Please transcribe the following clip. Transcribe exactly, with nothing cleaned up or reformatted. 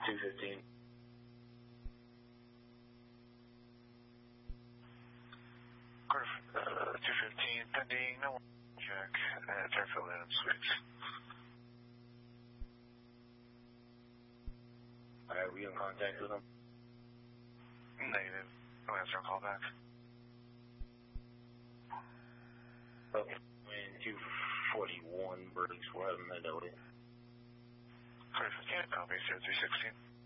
two fifteen. Griffin, uh, two fifteen, pending, no check at Fairfield Adams Suites. Alright, we in contact with him? Negative. No answer, call back. Okay, in two forty-one, Briggs, we're having that out. Griffin, can't copy, zero three sixteen.